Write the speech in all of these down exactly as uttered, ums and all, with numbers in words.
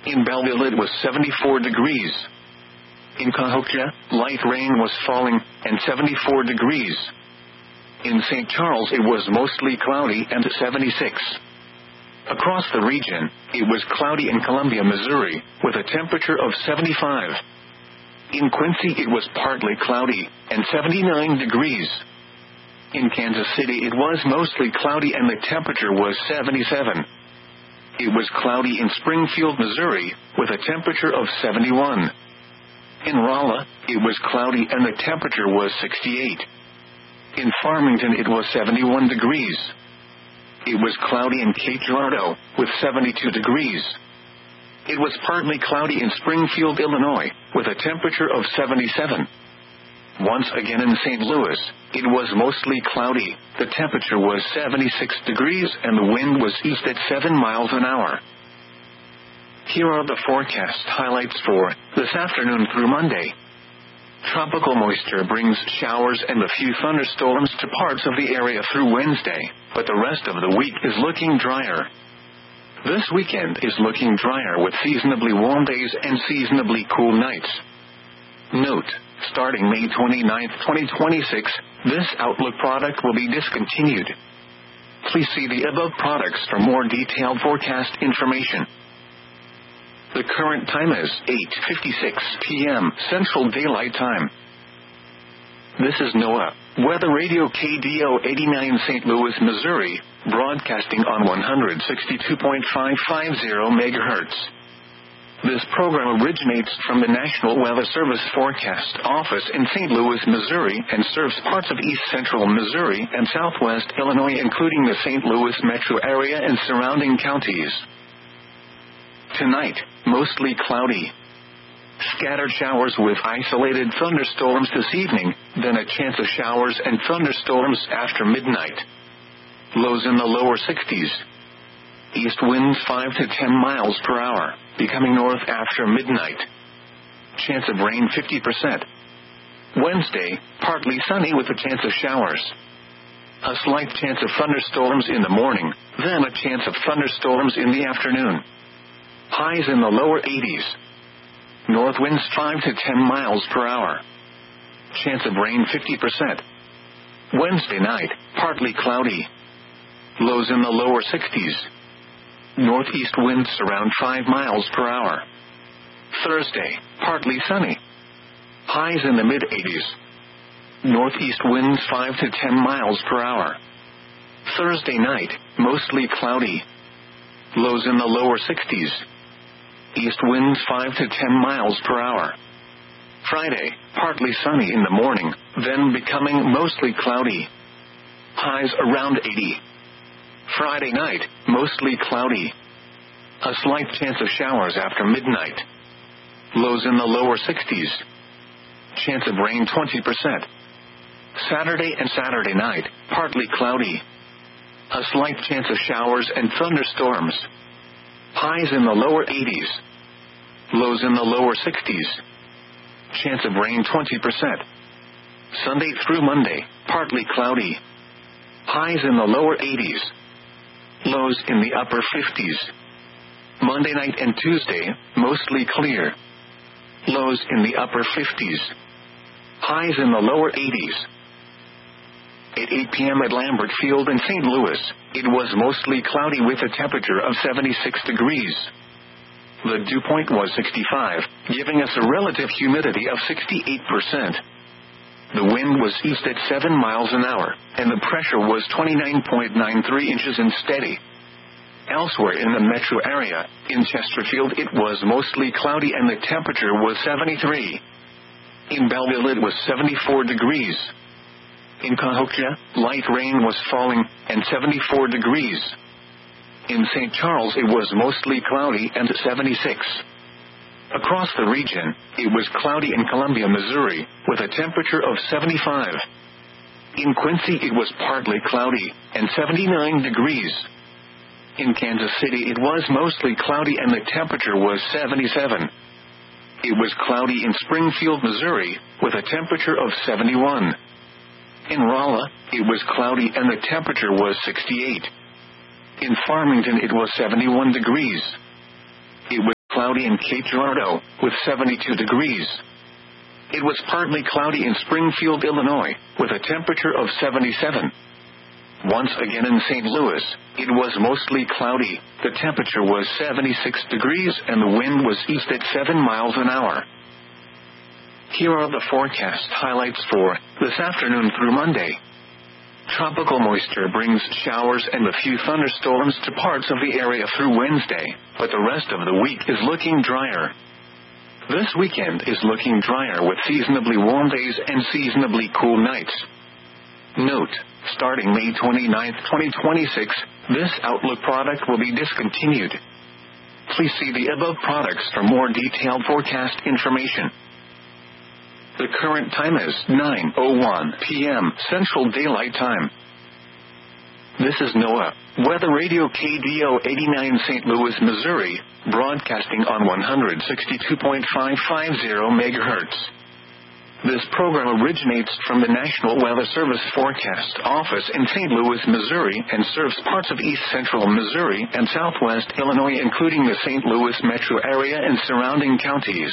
In Belleville it was seventy-four degrees. In Cahokia, light rain was falling, and seventy-four degrees. In Saint Charles it was mostly cloudy and seventy-six. Across the region, it was cloudy in Columbia, Missouri, with a temperature of seventy-five. In Quincy it was partly cloudy, and seventy-nine degrees. In Kansas City it was mostly cloudy and the temperature was seventy-seven. It was cloudy in Springfield, Missouri, with a temperature of seventy-one. In Rolla, it was cloudy and the temperature was sixty-eight. In Farmington it was seventy-one degrees. It was cloudy in Cape Girardeau, with seventy-two degrees. It was partly cloudy in Springfield, Illinois, with a temperature of seventy-seven. Once again in Saint Louis, it was mostly cloudy, the temperature was seventy-six degrees and the wind was east at seven miles an hour. Here are the forecast highlights for this afternoon through Monday. Tropical moisture brings showers and a few thunderstorms to parts of the area through Wednesday, but the rest of the week is looking drier. This weekend is looking drier with seasonably warm days and seasonably cool nights. Note, starting May twenty-ninth, twenty twenty-six, this Outlook product will be discontinued. Please see the above products for more detailed forecast information. The current time is eight fifty-six p.m. Central Daylight Time. This is NOAA, Weather Radio K D O eighty-nine Saint Louis, Missouri, broadcasting on one sixty-two point five five zero megahertz. This program originates from the National Weather Service Forecast Office in Saint Louis, Missouri, and serves parts of east central Missouri and southwest Illinois, including the Saint Louis metro area and surrounding counties. Tonight, mostly cloudy. Scattered showers with isolated thunderstorms this evening, then a chance of showers and thunderstorms after midnight. Lows in the lower sixties. East winds five to ten miles per hour, becoming north after midnight. Chance of rain fifty percent. Wednesday, partly sunny with a chance of showers. A slight chance of thunderstorms in the morning, then a chance of thunderstorms in the afternoon. Highs in the lower eighties. North winds five to ten miles per hour. Chance of rain fifty percent. Wednesday night, partly cloudy. Lows in the lower sixties. Northeast winds around five miles per hour. Thursday, partly sunny. Highs in the mid-eighties. Northeast winds five to ten miles per hour. Thursday night, mostly cloudy. Lows in the lower sixties. East winds five to ten miles per hour. Friday, partly sunny in the morning, then becoming mostly cloudy. Highs around eighty. Friday night, mostly cloudy. A slight chance of showers after midnight. Lows in the lower sixties. Chance of rain twenty percent. Saturday and Saturday night, partly cloudy. A slight chance of showers and thunderstorms. Highs in the lower eighties. Lows in the lower sixties. Chance of rain twenty percent. Sunday through Monday, partly cloudy. Highs in the lower eighties. Lows in the upper fifties. Monday night and Tuesday, mostly clear. Lows in the upper fifties. Highs in the lower eighties. At eight p.m. at Lambert Field in Saint Louis, it was mostly cloudy with a temperature of seventy-six degrees. The dew point was sixty-five, giving us a relative humidity of sixty-eight percent. The wind was east at seven miles an hour, and the pressure was twenty-nine point nine three inches and steady. Elsewhere in the metro area, in Chesterfield it was mostly cloudy and the temperature was seventy-three. In Belleville it was seventy-four degrees. In Cahokia, light rain was falling, and seventy-four degrees. In Saint Charles it was mostly cloudy and seventy-six. Across the region, it was cloudy in Columbia, Missouri, with a temperature of seventy-five. In Quincy it was partly cloudy, and seventy-nine degrees. In Kansas City it was mostly cloudy and the temperature was seventy-seven. It was cloudy in Springfield, Missouri, with a temperature of seventy-one. In Rolla, it was cloudy and the temperature was sixty-eight. In Farmington it was seventy-one degrees. It was cloudy cloudy in Cape Girardeau, with seventy-two degrees. It was partly cloudy in Springfield, Illinois, with a temperature of seventy-seven. Once again in Saint Louis, it was mostly cloudy. The temperature was seventy-six degrees and the wind was east at seven miles an hour. Here are the forecast highlights for this afternoon through Monday. Tropical moisture brings showers and a few thunderstorms to parts of the area through Wednesday, but the rest of the week is looking drier. This weekend is looking drier with seasonably warm days and seasonably cool nights. Note, starting May twenty-ninth, twenty twenty-six, this Outlook product will be discontinued. Please see the above products for more detailed forecast information. The current time is nine oh one p.m. Central Daylight Time. This is NOAA Weather Radio K D O eighty-nine Saint Louis, Missouri, broadcasting on one sixty-two point five five zero megahertz. This program originates from the National Weather Service Forecast Office in Saint Louis, Missouri, and serves parts of east central Missouri and southwest Illinois, including the Saint Louis metro area and surrounding counties.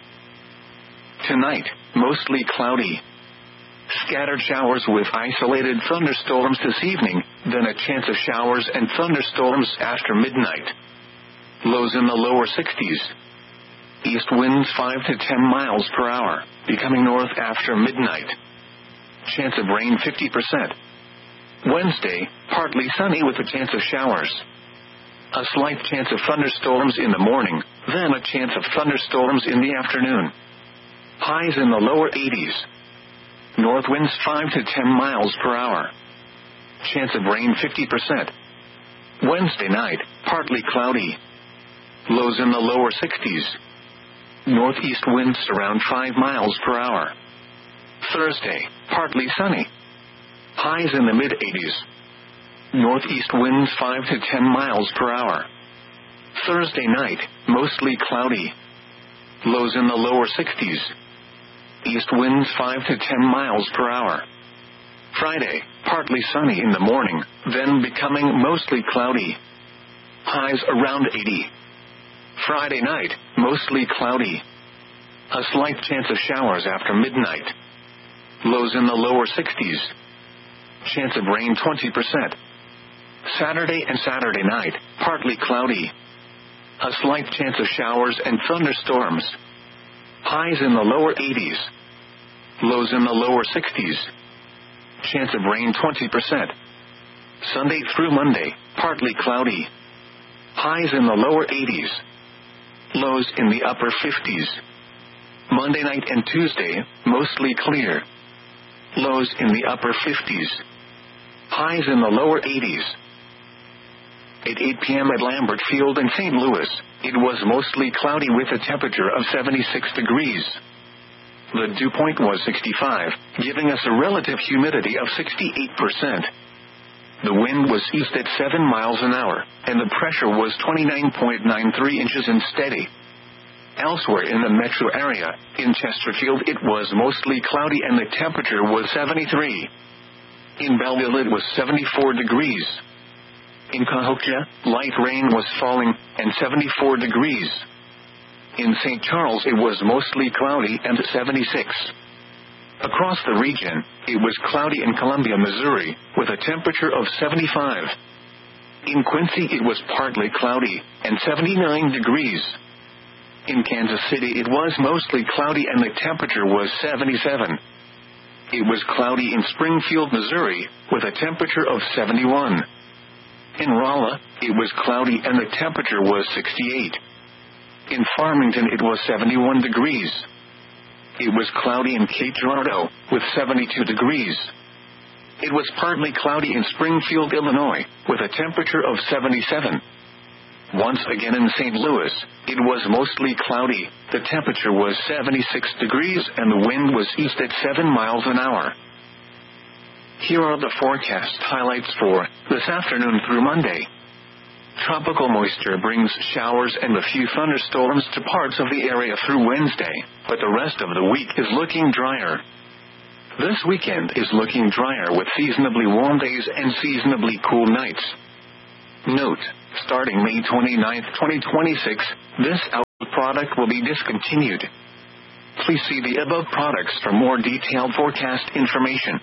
Tonight, mostly cloudy. Scattered showers with isolated thunderstorms this evening, then a chance of showers and thunderstorms after midnight. Lows in the lower sixties. East winds five to ten miles per hour, becoming north after midnight. Chance of rain fifty percent. Wednesday, partly sunny with a chance of showers. A slight chance of thunderstorms in the morning, then a chance of thunderstorms in the afternoon. Highs in the lower eighties. North winds five to ten miles per hour. Chance of rain fifty percent. Wednesday night, partly cloudy. Lows in the lower sixties. Northeast winds around five miles per hour. Thursday, partly sunny. Highs in the mid-eighties. Northeast winds five to ten miles per hour. Thursday night, mostly cloudy. Lows in the lower sixties. East winds five to ten miles per hour. Friday, partly sunny in the morning, then becoming mostly cloudy. Highs around eighty. Friday night, mostly cloudy. A slight chance of showers after midnight. Lows in the lower sixties. Chance of rain twenty percent. Saturday and Saturday night, partly cloudy. A slight chance of showers and thunderstorms. Highs in the lower eighties. Lows in the lower sixties. Chance of rain twenty percent. Sunday through Monday, partly cloudy. Highs in the lower eighties. Lows in the upper fifties. Monday night and Tuesday, mostly clear. Lows in the upper fifties. Highs in the lower eighties. At eight p.m. at Lambert Field in Saint Louis, it was mostly cloudy with a temperature of seventy-six degrees. The dew point was sixty-five, giving us a relative humidity of sixty-eight percent. The wind was east at seven miles an hour, and the pressure was twenty-nine point nine three inches and steady. Elsewhere in the metro area, in Chesterfield it was mostly cloudy and the temperature was seventy-three. In Belleville it was seventy-four degrees. In Cahokia, light rain was falling, and seventy-four degrees. In Saint Charles it was mostly cloudy and seventy-six. Across the region, it was cloudy in Columbia, Missouri, with a temperature of seventy-five. In Quincy it was partly cloudy, and seventy-nine degrees. In Kansas City it was mostly cloudy and the temperature was seventy-seven. It was cloudy in Springfield, Missouri, with a temperature of seventy-one. In Rolla, it was cloudy and the temperature was sixty-eight. In Farmington it was seventy-one degrees. It was cloudy in Cape Girardeau, with seventy-two degrees. It was partly cloudy in Springfield, Illinois, with a temperature of seventy-seven. Once again in Saint Louis, it was mostly cloudy, the temperature was seventy-six degrees and the wind was east at seven miles an hour. Here are the forecast highlights for this afternoon through Monday. Tropical moisture brings showers and a few thunderstorms to parts of the area through Wednesday, but the rest of the week is looking drier. This weekend is looking drier with seasonably warm days and seasonably cool nights. Note, starting May twenty-ninth, twenty twenty-six, this Outlook product will be discontinued. Please see the above products for more detailed forecast information.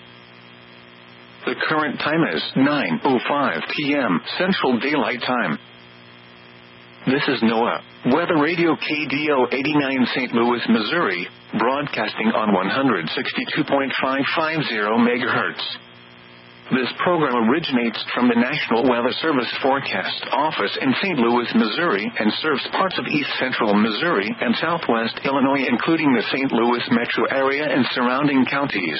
The current time is nine oh five p.m. Central Daylight Time. This is NOAA Weather Radio K D O eighty-nine Saint Louis, Missouri, broadcasting on one sixty-two point five five zero megahertz. This program originates from the National Weather Service Forecast Office in Saint Louis, Missouri, and serves parts of east central Missouri and southwest Illinois, including the Saint Louis metro area and surrounding counties.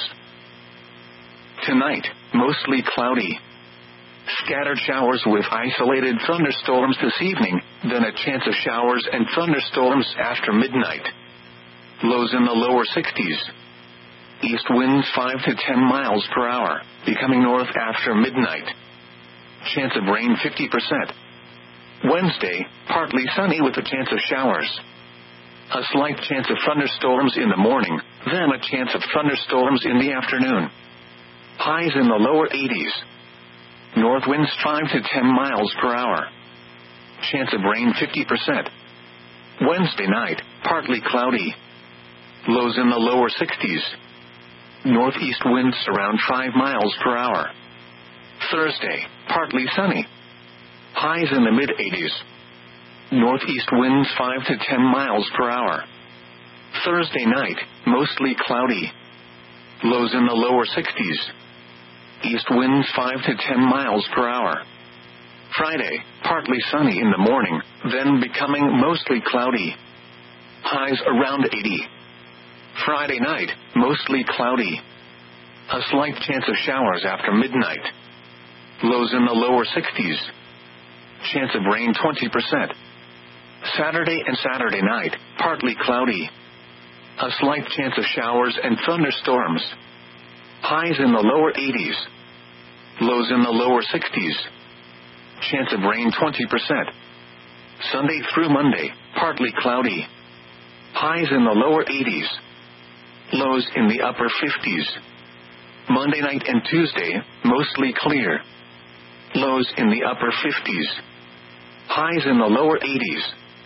Tonight, mostly cloudy. Scattered showers with isolated thunderstorms this evening, then a chance of showers and thunderstorms after midnight. Lows in the lower sixties. East winds five to ten miles per hour, becoming north after midnight. Chance of rain fifty percent. Wednesday, partly sunny with a chance of showers. A slight chance of thunderstorms in the morning, then a chance of thunderstorms in the afternoon. Highs in the lower eighties. North winds five to ten miles per hour. Chance of rain fifty percent. Wednesday night, partly cloudy. Lows in the lower sixties. Northeast winds around five miles per hour. Thursday, partly sunny. Highs in the mid-eighties. Northeast winds five to ten miles per hour. Thursday night, mostly cloudy. Lows in the lower sixties. East winds five to ten miles per hour. Friday, partly sunny in the morning, then becoming mostly cloudy. Highs around eighty. Friday night, mostly cloudy. A slight chance of showers after midnight. Lows in the lower sixties. Chance of rain twenty percent. Saturday and Saturday night, partly cloudy. A slight chance of showers and thunderstorms. Highs in the lower eighties. Lows in the lower sixties. Chance of rain twenty percent. Sunday through Monday, partly cloudy. Highs in the lower eighties. Lows in the upper fifties. Monday night and Tuesday, mostly clear. Lows in the upper fifties. Highs in the lower eighties.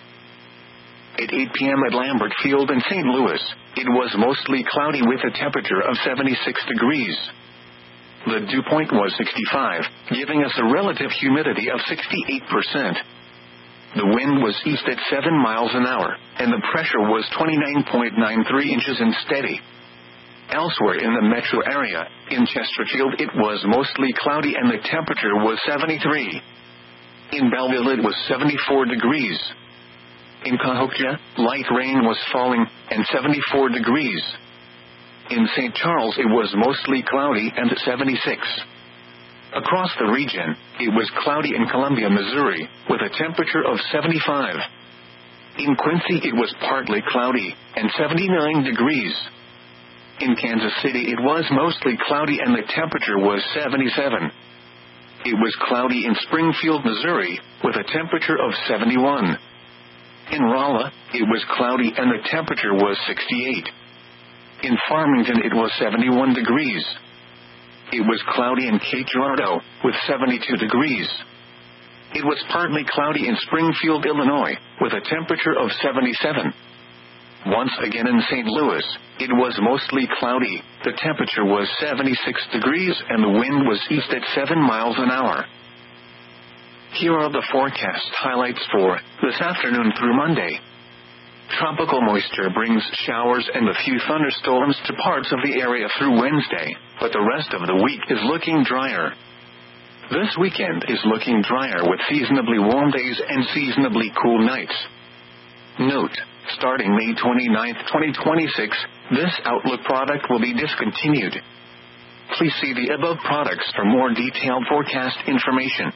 At eight p.m. at Lambert Field in Saint Louis, it was mostly cloudy with a temperature of seventy-six degrees. The dew point was sixty-five, giving us a relative humidity of sixty-eight percent. The wind was east at seven miles an hour, and the pressure was twenty-nine point nine three inches and steady. Elsewhere in the metro area, in Chesterfield it was mostly cloudy and the temperature was seventy-three. In Belleville it was seventy-four degrees. In Cahokia, light rain was falling, and seventy-four degrees. In Saint Charles it was mostly cloudy and seventy-six. Across the region, it was cloudy in Columbia, Missouri, with a temperature of seventy-five. In Quincy it was partly cloudy, and seventy-nine degrees. In Kansas City it was mostly cloudy and the temperature was seventy-seven. It was cloudy in Springfield, Missouri, with a temperature of seventy-one. In Rolla, it was cloudy and the temperature was sixty-eight. In Farmington it was seventy-one degrees. It was cloudy in Cape Girardeau, with seventy-two degrees. It was partly cloudy in Springfield, Illinois, with a temperature of seventy-seven. Once again in Saint Louis, it was mostly cloudy, the temperature was seventy-six degrees and the wind was east at seven miles an hour. Here are the forecast highlights for this afternoon through Monday. Tropical moisture brings showers and a few thunderstorms to parts of the area through Wednesday, but the rest of the week is looking drier. This weekend is looking drier with seasonably warm days and seasonably cool nights. Note, starting May twenty-ninth, twenty twenty-six, this Outlook product will be discontinued. Please see the above products for more detailed forecast information.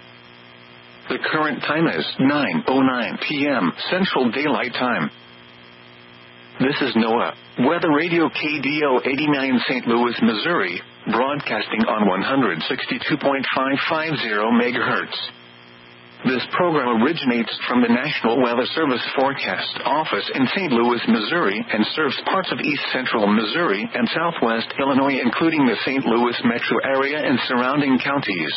The current time is nine oh nine p.m. Central Daylight Time. This is NOAA Weather Radio K D O eighty-nine Saint Louis, Missouri, broadcasting on one sixty-two point five five zero megahertz. This program originates from the National Weather Service Forecast Office in Saint Louis, Missouri, and serves parts of east central Missouri and southwest Illinois, including the Saint Louis metro area and surrounding counties.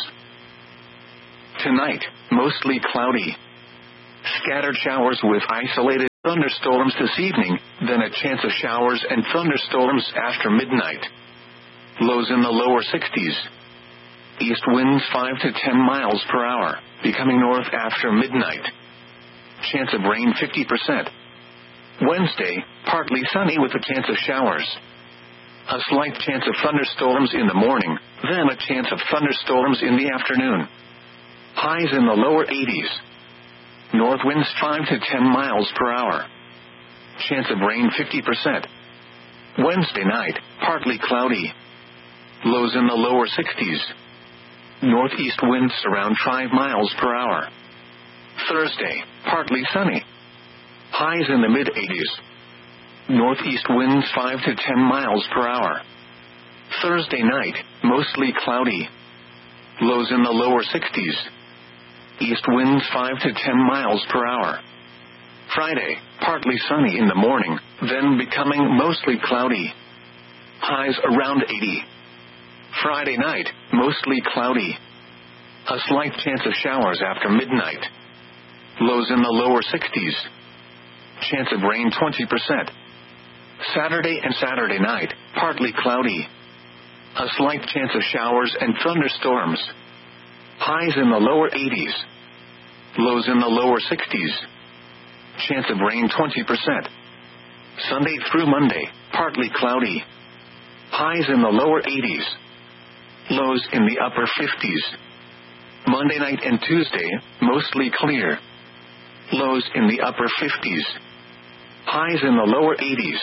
Tonight, mostly cloudy. Scattered showers with isolated thunderstorms this evening, then a chance of showers and thunderstorms after midnight. Lows in the lower sixties. East winds five to ten miles per hour, becoming north after midnight. Chance of rain fifty percent. Wednesday, partly sunny with a chance of showers. A slight chance of thunderstorms in the morning, then a chance of thunderstorms in the afternoon. Highs in the lower eighties. North winds five to ten miles per hour. Chance of rain fifty percent. Wednesday night, partly cloudy. Lows in the lower sixties. Northeast winds around five miles per hour. Thursday, partly sunny. Highs in the mid-eighties. Northeast winds five to ten miles per hour. Thursday night, mostly cloudy. Lows in the lower sixties. East winds five to ten miles per hour. Friday, partly sunny in the morning, then becoming mostly cloudy. Highs around eighty. Friday night, mostly cloudy. A slight chance of showers after midnight. Lows in the lower sixties. Chance of rain twenty percent. Saturday and Saturday night, partly cloudy. A slight chance of showers and thunderstorms. Highs in the lower eighties. Lows in the lower sixties. Chance of rain twenty percent. Sunday through Monday, partly cloudy. Highs in the lower eighties. Lows in the upper fifties. Monday night and Tuesday, mostly clear. Lows in the upper fifties. Highs in the lower eighties.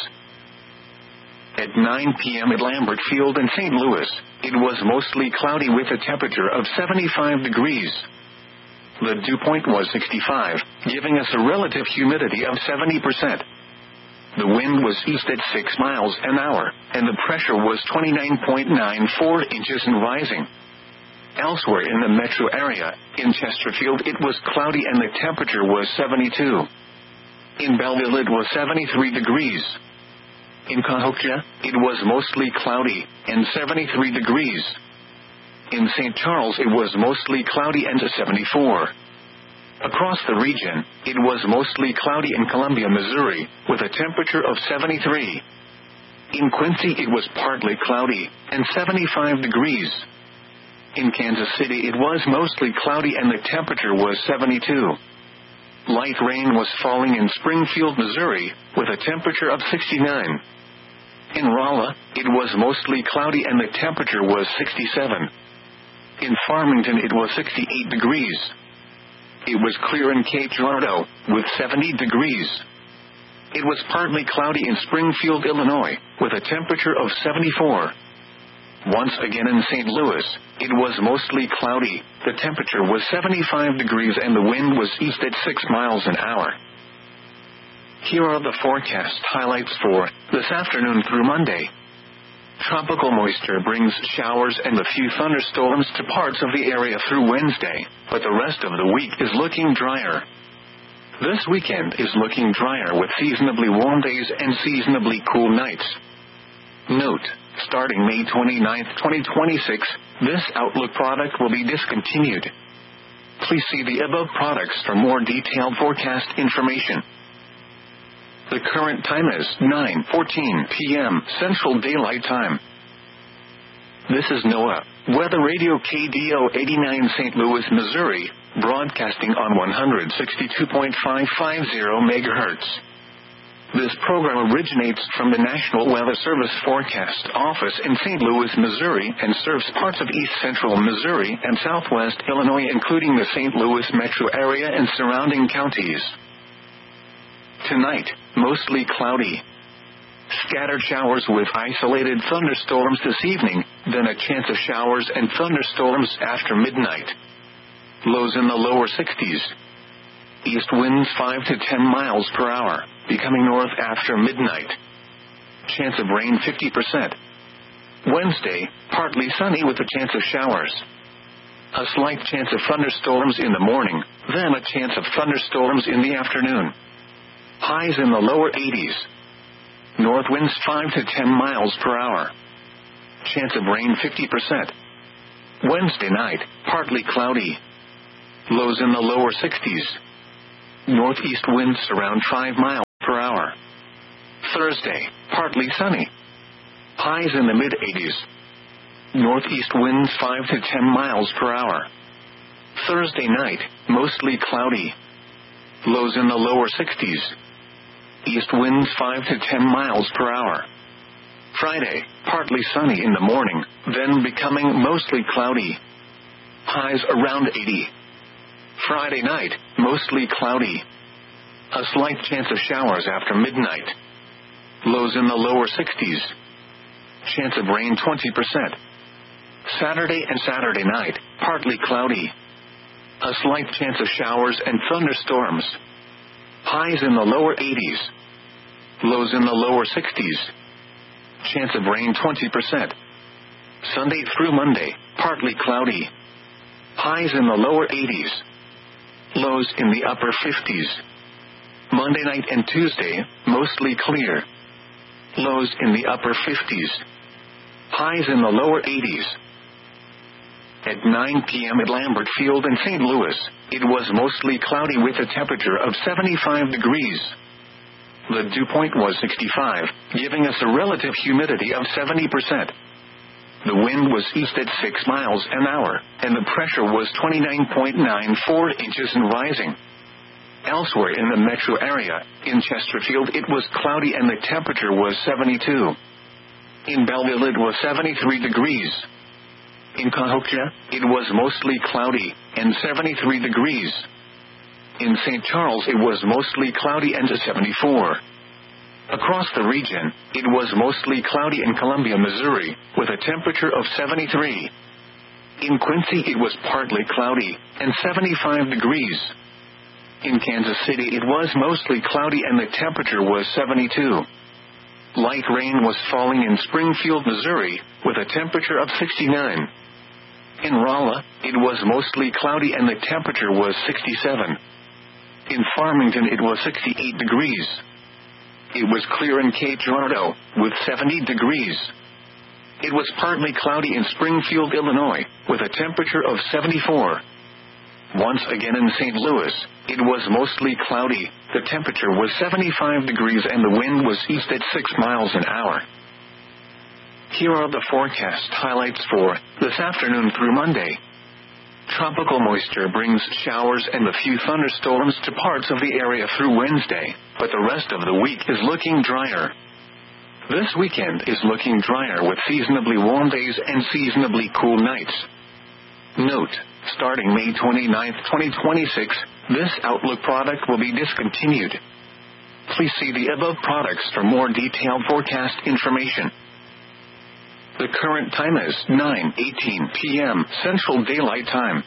At nine p.m. at Lambert Field in Saint Louis, it was mostly cloudy with a temperature of seventy-five degrees. The dew point was sixty-five, giving us a relative humidity of seventy percent. The wind was east at six miles an hour, and the pressure was twenty-nine point nine four inches and rising. Elsewhere in the metro area, in Chesterfield it was cloudy and the temperature was seventy-two. In Belleville it was seventy-three degrees. In Cahokia, it was mostly cloudy, and seventy-three degrees. In Saint Charles it was mostly cloudy and seventy-four. Across the region, it was mostly cloudy in Columbia, Missouri, with a temperature of seventy-three. In Quincy it was partly cloudy, and seventy-five degrees. In Kansas City it was mostly cloudy and the temperature was seventy-two. Light rain was falling in Springfield, Missouri, with a temperature of sixty-nine. In Rolla, it was mostly cloudy and the temperature was sixty-seven. In Farmington it was sixty-eight degrees. It was clear in Cape Girardeau, with seventy degrees. It was partly cloudy in Springfield, Illinois, with a temperature of seventy-four. Once again in Saint Louis, it was mostly cloudy, the temperature was seventy-five degrees and the wind was east at six miles an hour. Here are the forecast highlights for this afternoon through Monday. Tropical moisture brings showers and a few thunderstorms to parts of the area through Wednesday, but the rest of the week is looking drier. This weekend is looking drier with seasonably warm days and seasonably cool nights. Note, starting May twenty-ninth, twenty twenty-six, this Outlook product will be discontinued. Please see the above products for more detailed forecast information. The current time is nine fourteen p.m. Central Daylight Time. This is NOAA, Weather Radio K D O eighty-nine Saint Louis, Missouri, broadcasting on one sixty-two point five five zero megahertz. This program originates from the National Weather Service Forecast Office in Saint Louis, Missouri, and serves parts of east central Missouri and southwest Illinois, including the Saint Louis metro area and surrounding counties. Tonight, mostly cloudy. Scattered showers with isolated thunderstorms this evening, then a chance of showers and thunderstorms after midnight. Lows in the lower sixties. East winds five to ten miles per hour, becoming north after midnight. Chance of rain fifty percent. Wednesday, partly sunny with a chance of showers. A slight chance of thunderstorms in the morning, then a chance of thunderstorms in the afternoon. Highs in the lower eighties. North winds five to ten miles per hour. Chance of rain fifty percent. Wednesday night, partly cloudy. Lows in the lower sixties. Northeast winds around five miles. per hour. Thursday, partly sunny. Highs in the mid-eighties. Northeast winds five to ten miles per hour. Thursday night, mostly cloudy. Lows in the lower sixties. East winds five to ten miles per hour. Friday, partly sunny in the morning, then becoming mostly cloudy. Highs around eighty. Friday night, mostly cloudy. A slight chance of showers after midnight. Lows in the lower sixties. Chance of rain twenty percent. Saturday and Saturday night, partly cloudy. A slight chance of showers and thunderstorms. Highs in the lower eighties. Lows in the lower sixties. Chance of rain twenty percent. Sunday through Monday, partly cloudy. Highs in the lower eighties. Lows in the upper fifties. Monday night and Tuesday, mostly clear. Lows in the upper fifties. Highs in the lower eighties. At nine p.m. at Lambert Field in Saint Louis, it was mostly cloudy with a temperature of seventy-five degrees. The dew point was sixty-five, giving us a relative humidity of seventy percent. The wind was east at six miles an hour, and the pressure was twenty-nine point nine four inches and rising. Elsewhere in the metro area, in Chesterfield it was cloudy and the temperature was seventy-two. In Belleville it was seventy-three degrees. In Cahokia, it was mostly cloudy, and seventy-three degrees. In Saint Charles it was mostly cloudy and seventy-four. Across the region, it was mostly cloudy in Columbia, Missouri, with a temperature of seventy-three. In Quincy it was partly cloudy, and seventy-five degrees. In Kansas City it was mostly cloudy and the temperature was seventy-two. Light rain was falling in Springfield, Missouri, with a temperature of sixty-nine. In Rolla, it was mostly cloudy and the temperature was sixty-seven. In Farmington it was sixty-eight degrees. It was clear in Cape Girardeau, with seventy degrees. It was partly cloudy in Springfield, Illinois, with a temperature of seventy-four. Once again in Saint Louis, it was mostly cloudy, the temperature was seventy-five degrees and the wind was east at six miles an hour. Here are the forecast highlights for this afternoon through Monday. Tropical moisture brings showers and a few thunderstorms to parts of the area through Wednesday, but the rest of the week is looking drier. This weekend is looking drier with seasonably warm days and seasonably cool nights. Note, starting May twenty-ninth, twenty twenty-six, this Outlook product will be discontinued. Please see the above products for more detailed forecast information. The current time is nine eighteen p.m. Central Daylight Time.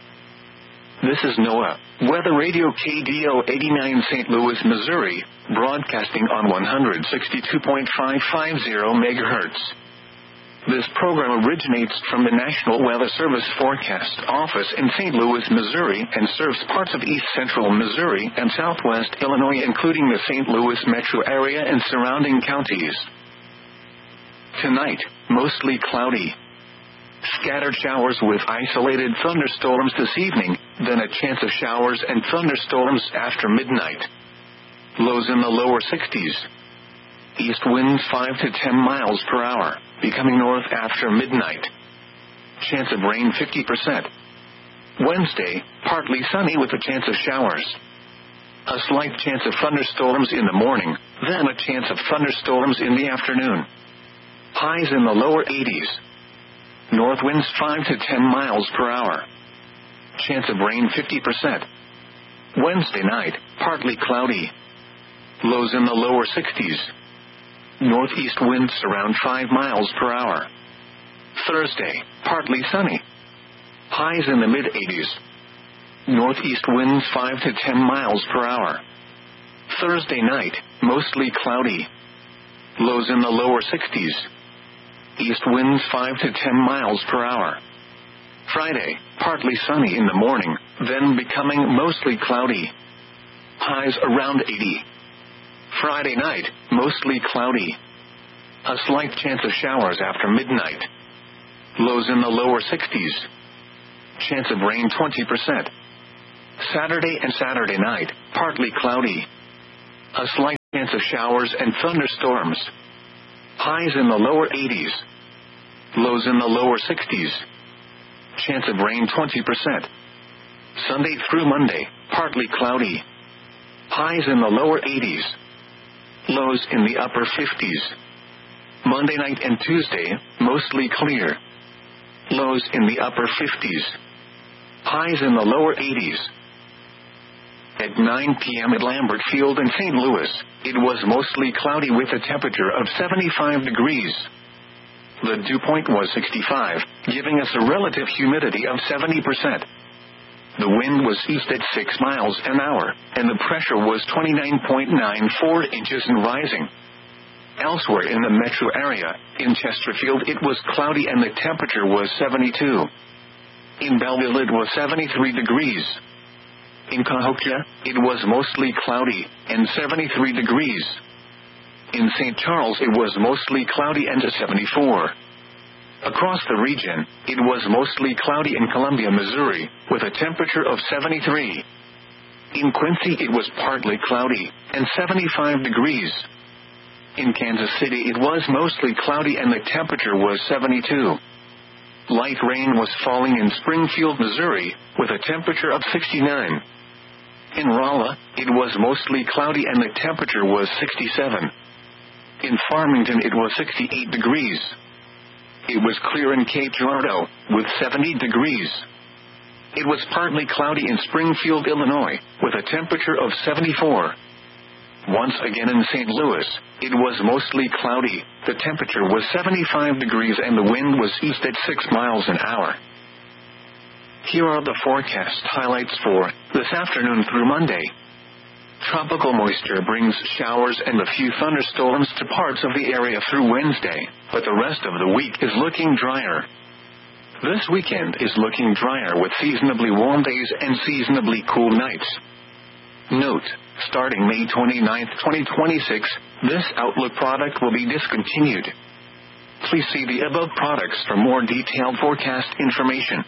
This is NOAA, Weather Radio K D O eighty-nine Saint Louis, Missouri, broadcasting on one sixty-two point five five zero megahertz. This program originates from the National Weather Service Forecast Office in Saint Louis, Missouri, and serves parts of east central Missouri and southwest Illinois, including the Saint Louis metro area and surrounding counties. Tonight, mostly cloudy. Scattered showers with isolated thunderstorms this evening, then a chance of showers and thunderstorms after midnight. Lows in the lower sixties. East winds five to ten miles per hour, becoming north after midnight. Chance of rain fifty percent. Wednesday, partly sunny with a chance of showers. A slight chance of thunderstorms in the morning, then a chance of thunderstorms in the afternoon. Highs in the lower eighties. North winds five to ten miles per hour. Chance of rain fifty percent. Wednesday night, partly cloudy. Lows in the lower sixties. Northeast winds around five miles per hour. Thursday, partly sunny. Highs in the mid-eighties. Northeast winds five to ten miles per hour. Thursday night, mostly cloudy. Lows in the lower sixties. East winds five to ten miles per hour. Friday, partly sunny in the morning, then becoming mostly cloudy. Highs around eighty. Friday night, mostly cloudy. A slight chance of showers after midnight. Lows in the lower sixties. Chance of rain twenty percent. Saturday and Saturday night, partly cloudy. A slight chance of showers and thunderstorms. Highs in the lower eighties. Lows in the lower sixties. Chance of rain twenty percent. Sunday through Monday, partly cloudy. Highs in the lower eighties. Lows in the upper fifties. Monday night and Tuesday, mostly clear. Lows in the upper fifties. Highs in the lower eighties. At nine p.m. at Lambert Field in Saint Louis, it was mostly cloudy with a temperature of seventy-five degrees. The dew point was sixty-five, giving us a relative humidity of seventy percent. The wind was east at six miles an hour, and the pressure was twenty-nine point nine four inches and rising. Elsewhere in the metro area, in Chesterfield it was cloudy and the temperature was seventy-two. In Belleville it was seventy-three degrees. In Cahokia, it was mostly cloudy, and seventy-three degrees. In Saint Charles it was mostly cloudy and seventy-four. Across the region, it was mostly cloudy in Columbia, Missouri, with a temperature of seventy-three. In Quincy it was partly cloudy, and seventy-five degrees. In Kansas City it was mostly cloudy and the temperature was seventy-two. Light rain was falling in Springfield, Missouri, with a temperature of sixty-nine. In Rolla, it was mostly cloudy and the temperature was sixty-seven. In Farmington it was sixty-eight degrees. It was clear in Cape Girardeau, with seventy degrees. It was partly cloudy in Springfield, Illinois, with a temperature of seventy-four. Once again in Saint Louis, it was mostly cloudy, the temperature was seventy-five degrees and the wind was east at six miles an hour. Here are the forecast highlights for this afternoon through Monday. Tropical moisture brings showers and a few thunderstorms to parts of the area through Wednesday, but the rest of the week is looking drier. This weekend is looking drier with seasonably warm days and seasonably cool nights. Note, starting May twenty-ninth, twenty twenty-six, this Outlook product will be discontinued. Please see the above products for more detailed forecast information.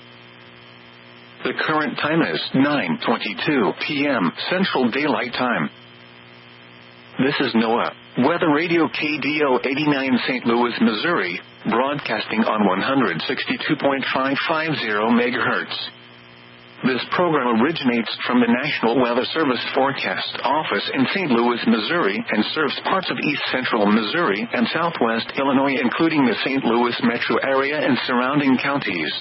The current time is nine twenty-two p.m. Central Daylight Time. This is NOAA, Weather Radio K D O eighty-nine Saint Louis, Missouri, broadcasting on one sixty-two point five five zero megahertz. This program originates from the National Weather Service Forecast Office in Saint Louis, Missouri, and serves parts of east central Missouri and southwest Illinois, including the Saint Louis metro area and surrounding counties.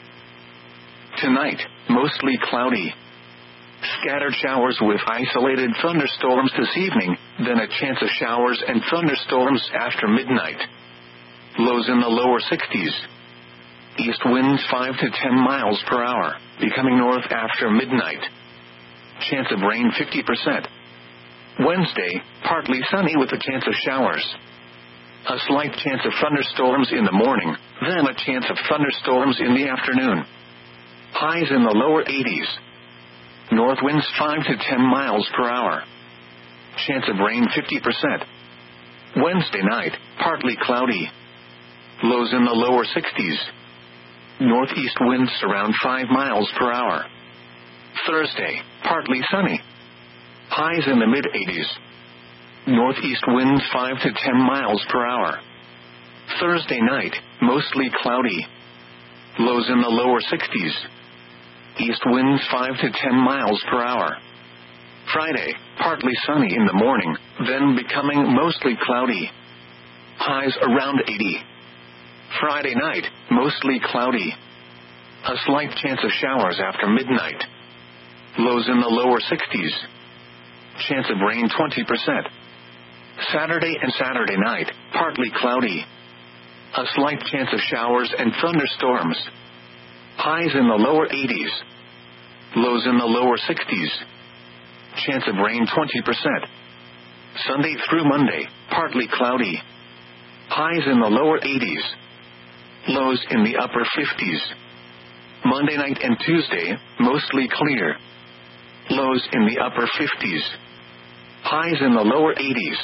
Tonight, mostly cloudy. Scattered showers with isolated thunderstorms this evening, then a chance of showers and thunderstorms after midnight. Lows in the lower sixties. East winds five to ten miles per hour, becoming north after midnight. Chance of rain fifty percent. Wednesday, partly sunny with a chance of showers. A slight chance of thunderstorms in the morning, then a chance of thunderstorms in the afternoon. Highs in the lower eighties. North winds five to ten miles per hour. Chance of rain fifty percent. Wednesday night, partly cloudy. Lows in the lower sixties. Northeast winds around five miles per hour. Thursday, partly sunny. Highs in the mid-eighties. Northeast winds five to ten miles per hour. Thursday night, mostly cloudy. Lows in the lower sixties. East winds five to ten miles per hour. Friday, partly sunny in the morning, then becoming mostly cloudy. Highs around eighty. Friday night, mostly cloudy. A slight chance of showers after midnight. Lows in the lower sixties. Chance of rain twenty percent. Saturday and Saturday night, partly cloudy. A slight chance of showers and thunderstorms. Highs in the lower eighties. Lows in the lower sixties. Chance of rain twenty percent. Sunday through Monday, partly cloudy. Highs in the lower eighties. Lows in the upper fifties. Monday night and Tuesday, mostly clear. Lows in the upper fifties. Highs in the lower eighties.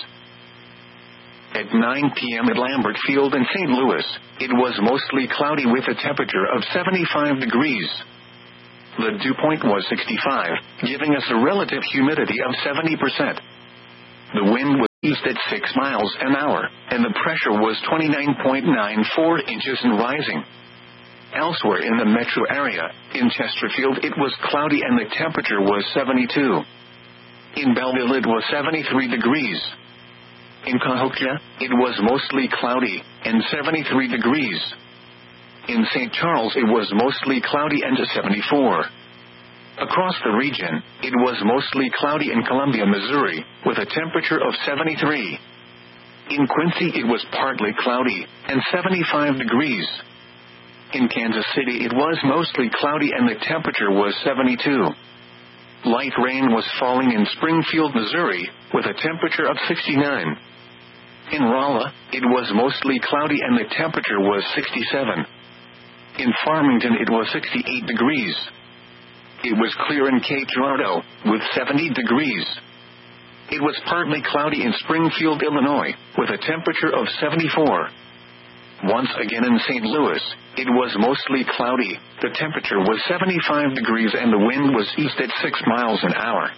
At nine p.m. at Lambert Field in Saint Louis, it was mostly cloudy with a temperature of seventy-five degrees. The dew point was sixty-five, giving us a relative humidity of seventy percent. The wind was east at six miles an hour, and the pressure was twenty-nine point nine four inches and rising. Elsewhere in the metro area, in Chesterfield it was cloudy and the temperature was seventy-two. In Belleville it was seventy-three degrees. In Cahokia, it was mostly cloudy, and seventy-three degrees. In Saint Charles it was mostly cloudy and seventy-four. Across the region, it was mostly cloudy in Columbia, Missouri, with a temperature of seventy-three. In Quincy it was partly cloudy, and seventy-five degrees. In Kansas City it was mostly cloudy and the temperature was seventy-two. Light rain was falling in Springfield, Missouri, with a temperature of sixty-nine. In Rolla, it was mostly cloudy and the temperature was sixty-seven. In Farmington it was sixty-eight degrees. It was clear in Cape Girardeau, with seventy degrees. It was partly cloudy in Springfield, Illinois, with a temperature of seventy-four. Once again in Saint Louis, it was mostly cloudy, the temperature was seventy-five degrees and the wind was east at six miles an hour.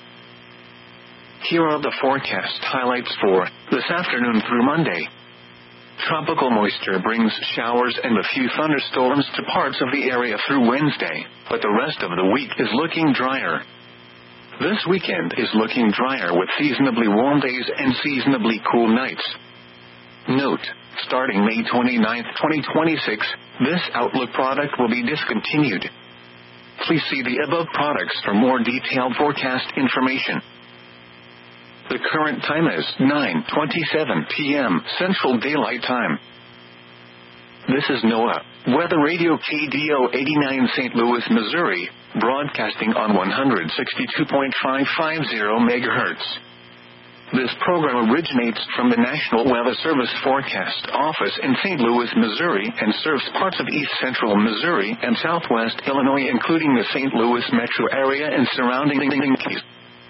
Here are the forecast highlights for this afternoon through Monday. Tropical moisture brings showers and a few thunderstorms to parts of the area through Wednesday, but the rest of the week is looking drier. This weekend is looking drier with seasonably warm days and seasonably cool nights. Note, starting May twenty-ninth, twenty twenty-six, this Outlook product will be discontinued. Please see the above products for more detailed forecast information. The current time is nine twenty-seven p m Central Daylight Time. This is NOAA, Weather Radio K D O eighty-nine Saint Louis, Missouri, broadcasting on one sixty-two point five five zero megahertz. This program originates from the National Weather Service Forecast Office in Saint Louis, Missouri, and serves parts of east central Missouri and southwest Illinois, including the Saint Louis metro area and surrounding counties.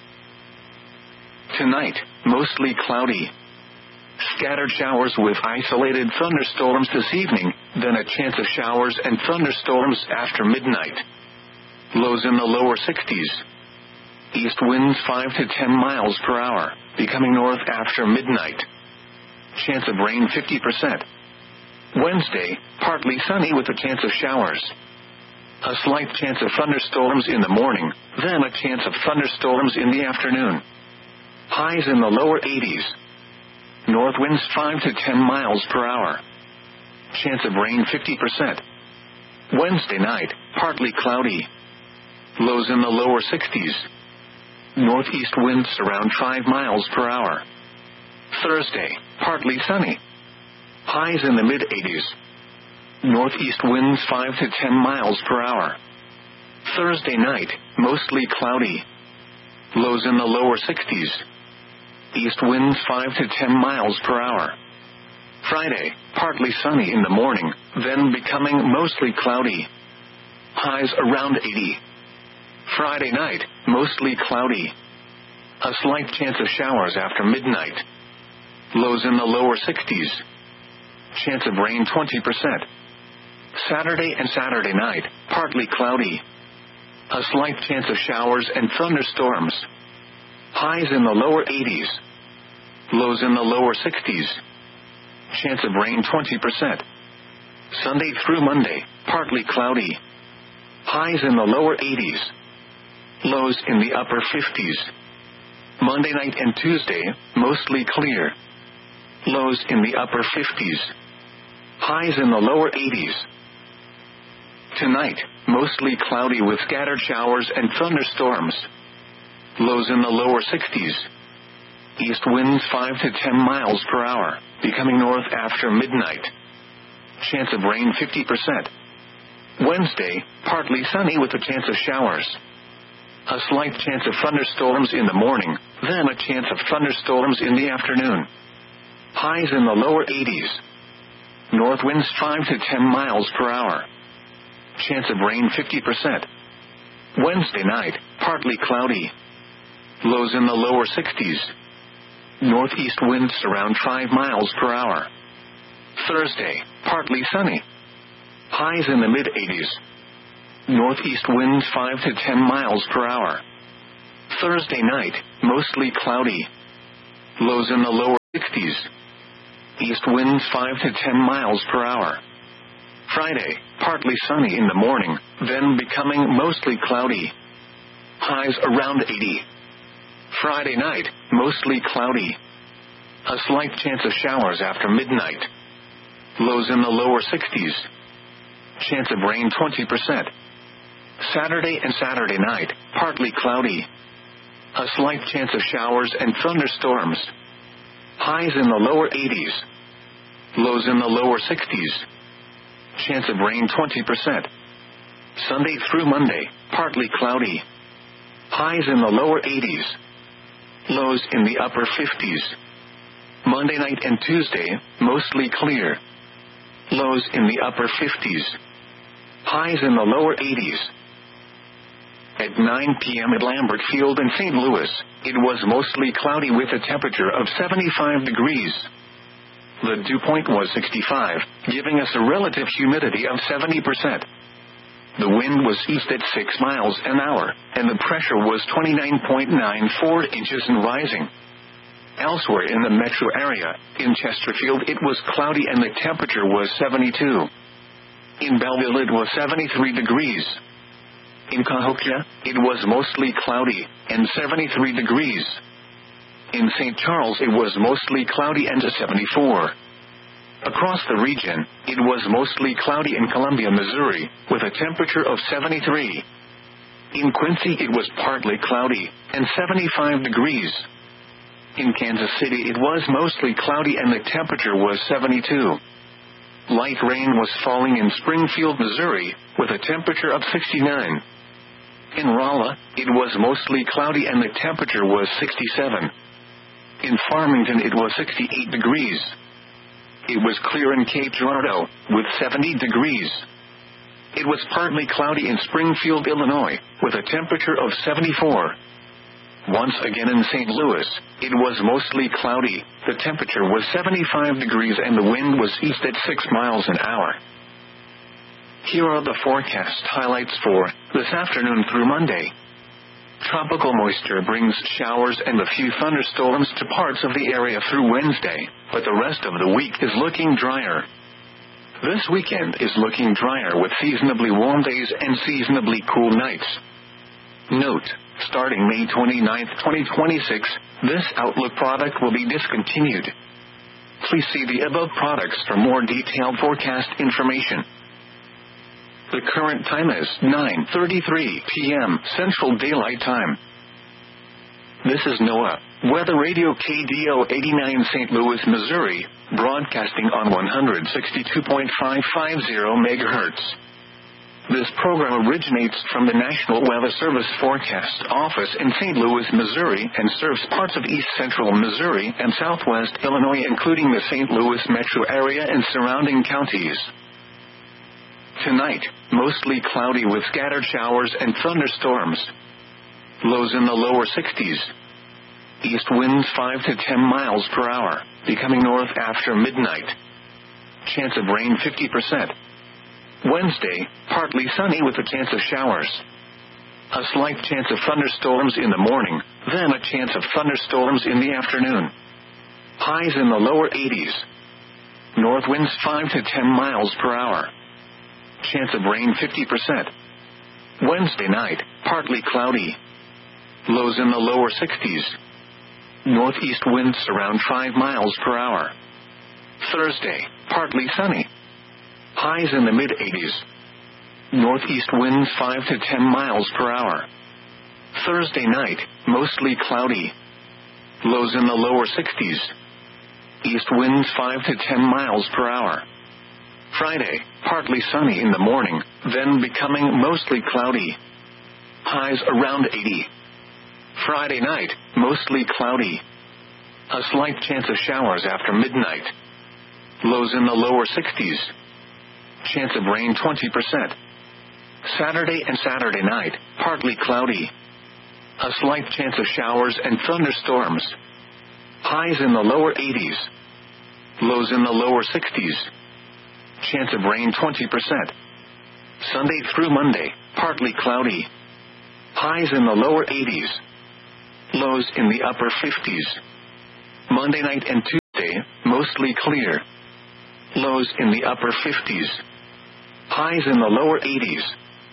Tonight, mostly cloudy. Scattered showers with isolated thunderstorms this evening, then a chance of showers and thunderstorms after midnight. Lows in the lower sixties. East winds five to ten miles per hour, becoming north after midnight. Chance of rain fifty percent. Wednesday, partly sunny with a chance of showers. A slight chance of thunderstorms in the morning, then a chance of thunderstorms in the afternoon. Highs in the lower eighties. North winds five to ten miles per hour. Chance of rain fifty percent. Wednesday night, partly cloudy. Lows in the lower sixties. Northeast winds around five miles per hour. Thursday, partly sunny. Highs in the mid-eighties. Northeast winds five to ten miles per hour. Thursday night, mostly cloudy. Lows in the lower sixties. East winds five to ten miles per hour. Friday, partly sunny in the morning, then becoming mostly cloudy. Highs around eighty. Friday night, mostly cloudy. A slight chance of showers after midnight. Lows in the lower sixties. Chance of rain twenty percent. Saturday and Saturday night, partly cloudy. A slight chance of showers and thunderstorms. Highs in the lower eighties. Lows in the lower sixties. Chance of rain twenty percent. Sunday through Monday, partly cloudy. Highs in the lower eighties. Lows in the upper fifties. Monday night and Tuesday, mostly clear. Lows in the upper fifties. Highs in the lower eighties. Tonight, mostly cloudy with scattered showers and thunderstorms. Lows in the lower sixties. East winds five to ten miles per hour, becoming north after midnight. Chance of rain fifty percent. Wednesday, partly sunny with a chance of showers. A slight chance of thunderstorms in the morning, then a chance of thunderstorms in the afternoon. Highs in the lower eighties. North winds five to ten miles per hour. Chance of rain fifty percent. Wednesday night, partly cloudy. Lows in the lower sixties. Northeast winds around five miles per hour. Thursday, partly sunny. Highs in the mid-eighties. Northeast winds five to ten miles per hour. Thursday night, mostly cloudy. Lows in the lower sixties. East winds five to ten miles per hour. Friday, partly sunny in the morning, then becoming mostly cloudy. Highs around eighty. Friday night, mostly cloudy. A slight chance of showers after midnight. Lows in the lower sixties. Chance of rain twenty percent. Saturday and Saturday night, partly cloudy. A slight chance of showers and thunderstorms. Highs in the lower eighties. Lows in the lower sixties. Chance of rain twenty percent. Sunday through Monday, partly cloudy. Highs in the lower eighties. Lows in the upper fifties. Monday night and Tuesday, mostly clear. Lows in the upper fifties. Highs in the lower eighties. At nine p.m. at Lambert Field in Saint Louis, it was mostly cloudy with a temperature of seventy-five degrees. The dew point was sixty-five, giving us a relative humidity of seventy percent. The wind was east at six miles an hour, and the pressure was twenty-nine point nine four inches and rising. Elsewhere in the metro area, in Chesterfield it was cloudy and the temperature was seventy-two. In Belleville it was seventy-three degrees. In Cahokia, it was mostly cloudy, and seventy-three degrees. In Saint Charles it was mostly cloudy and seventy-four. Across the region, it was mostly cloudy in Columbia, Missouri, with a temperature of seventy-three. In Quincy it was partly cloudy, and seventy-five degrees. In Kansas City it was mostly cloudy and the temperature was seventy-two. Light rain was falling in Springfield, Missouri, with a temperature of sixty-nine. In Rolla, it was mostly cloudy and the temperature was sixty-seven. In Farmington it was sixty-eight degrees. It was clear in Cape Girardeau, with seventy degrees. It was partly cloudy in Springfield, Illinois, with a temperature of seventy-four. Once again in Saint Louis, it was mostly cloudy, the temperature was seventy-five degrees and the wind was east at six miles an hour. Here are the forecast highlights for this afternoon through Monday. Tropical moisture brings showers and a few thunderstorms to parts of the area through Wednesday, but the rest of the week is looking drier. This weekend is looking drier with seasonably warm days and seasonably cool nights. Note, starting May twenty-ninth, twenty twenty-six, this Outlook product will be discontinued. Please see the above products for more detailed forecast information. The current time is nine thirty-three p.m. Central Daylight Time. This is NOAA, Weather Radio K D O eighty-nine Saint Louis, Missouri, broadcasting on one sixty-two point five five zero megahertz. This program originates from the National Weather Service Forecast Office in Saint Louis, Missouri, and serves parts of east central Missouri and southwest Illinois, including the Saint Louis metro area and surrounding counties. Tonight, mostly cloudy with scattered showers and thunderstorms. Lows in the lower sixties. East winds five to ten miles per hour, becoming north after midnight. Chance of rain fifty percent. Wednesday, partly sunny with a chance of showers. A slight chance of thunderstorms in the morning, then a chance of thunderstorms in the afternoon. Highs in the lower eighties. North winds five to ten miles per hour. Chance of rain fifty percent. Wednesday night, partly cloudy. Lows in the lower sixties. Northeast winds around five miles per hour. Thursday, partly sunny. Highs in the mid-eighties. Northeast winds five to ten miles per hour. Thursday night, mostly cloudy. Lows in the lower sixties. East winds five to ten miles per hour. Friday, partly sunny in the morning, then becoming mostly cloudy. Highs around eighty. Friday night, mostly cloudy. A slight chance of showers after midnight. Lows in the lower sixties. Chance of rain twenty percent. Saturday and Saturday night, partly cloudy. A slight chance of showers and thunderstorms. Highs in the lower eighties. Lows in the lower sixties. Chance of rain twenty percent. Sunday through Monday, partly cloudy. Highs in the lower eighties. Lows in the upper fifties. Monday night and Tuesday. Wednesday, mostly clear. Lows in the upper fifties. Highs in the lower eighties.